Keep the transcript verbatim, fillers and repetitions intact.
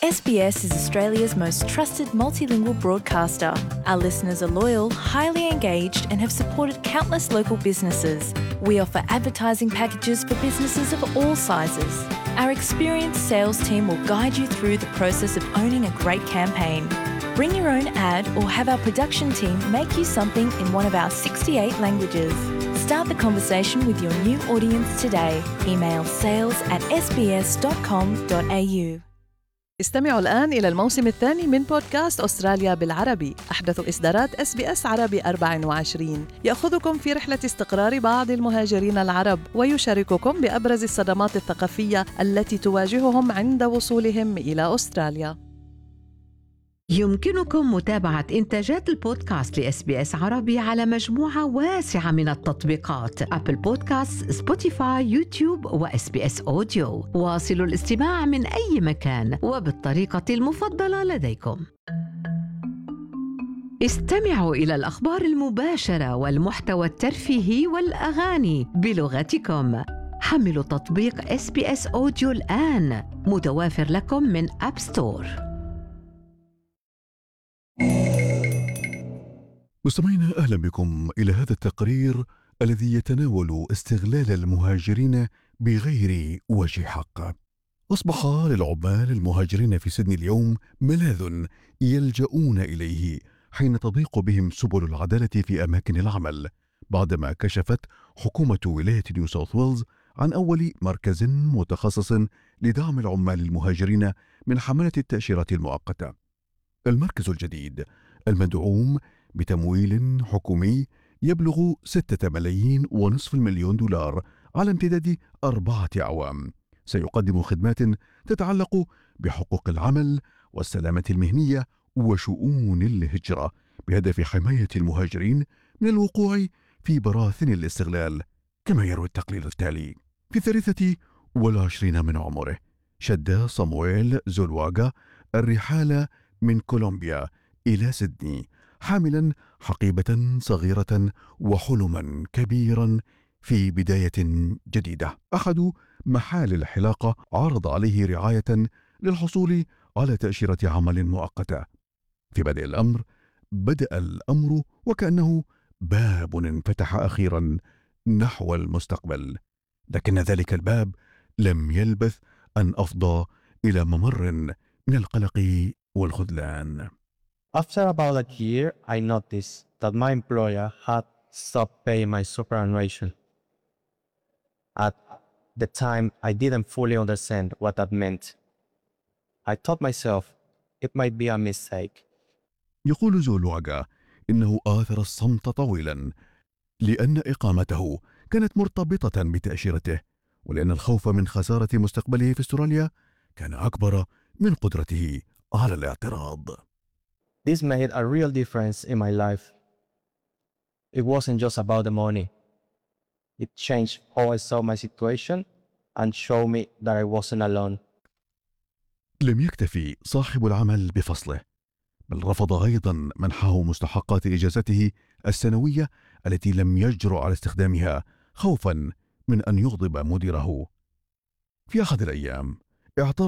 S B S is Australia's most trusted multilingual broadcaster. Our listeners are loyal, highly engaged, and have supported countless local businesses. We offer advertising packages for businesses of all sizes. Our experienced sales team will guide you through the process of owning a great campaign. Bring your own ad or have our production team make you something in one of our sixty-eight languages. Start the conversation with your new audience today. Email sales at s b s dot com dot a u. استمعوا الآن إلى الموسم الثاني من بودكاست أستراليا بالعربي، أحدث إصدارات إس بي إس عربي أربعة وعشرين، يأخذكم في رحلة استقرار بعض المهاجرين العرب ويشارككم بأبرز الصدمات الثقافية التي تواجههم عند وصولهم إلى أستراليا. يمكنكم متابعة إنتاجات البودكاست لإس بي إس عربي على مجموعة واسعة من التطبيقات: أبل بودكاست، سبوتيفاي، يوتيوب، وإس بي إس أوديو. واصلوا الاستماع من أي مكان وبالطريقة المفضلة لديكم. استمعوا إلى الأخبار المباشرة والمحتوى الترفيهي والأغاني بلغتكم. حملوا تطبيق إس بي إس أوديو الآن، متوافر لكم من أب ستور. مستمعينا، أهلا بكم إلى هذا التقرير الذي يتناول استغلال المهاجرين بغير وجه حق. أصبح للعمال المهاجرين في سيدني اليوم ملاذ يلجؤون إليه حين تضيق بهم سبل العدالة في أماكن العمل، بعدما كشفت حكومة ولاية نيو ساوث ويلز عن أول مركز متخصص لدعم العمال المهاجرين من حملة التأشيرات المؤقتة. المركز الجديد المدعوم بتمويل حكومي يبلغ ستة ملايين ونصف المليون دولار على امتداد أربعة أعوام، سيقدم خدمات تتعلق بحقوق العمل والسلامة المهنية وشؤون الهجرة، بهدف حماية المهاجرين من الوقوع في براثن الاستغلال. كما يروي التقرير التالي: في الثالثة والعشرين من عمره شد صامويل زولواغا الرحال من كولومبيا إلى سيدني حاملا حقيبة صغيرة وحلما كبيرا في بداية جديدة. أحد محال الحلاقة عرض عليه رعاية للحصول على تأشيرة عمل مؤقتة. في بدء الأمر بدأ الأمر وكأنه باب انفتح أخيرا نحو المستقبل، لكن ذلك الباب لم يلبث أن أفضى إلى ممر من القلق والخذلان. After about a year, I noticed that my employer had stopped paying my superannuation. At the time, I didn't fully understand what that meant. I thought myself, it might be a mistake. يقول زولواغا إنه آثر الصمت طويلا لأن إقامته كانت مرتبطة بتأشيرته، ولأن الخوف من خسارة مستقبله في أستراليا كان أكبر من قدرته على الاعتراض. This made a real difference in my life. It wasn't just about the money. It changed how I saw my situation and showed me that I wasn't alone. لم يكتفي صاحب العمل بفصله، بل رفض أيضا منحه مستحقات إجازته السنوية التي لم يجرؤ على استخدامها خوفا من أن يغضب مديره. في أحد الأيام اعترض